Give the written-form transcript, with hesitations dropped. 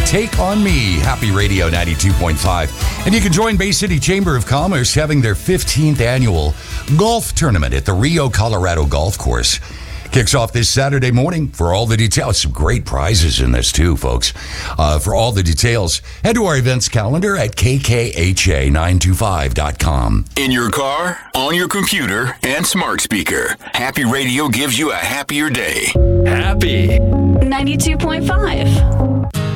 Take On Me, Happy Radio 92.5. And you can join Bay City Chamber of Commerce having their 15th annual golf tournament at the Rio Colorado Golf Course. Kicks off this Saturday morning. For all the details, some great prizes in this too, folks. For all the details, head to our events calendar at kkha925.com. In your car, on your computer, and smart speaker, Happy Radio gives you a happier day. Happy 92.5.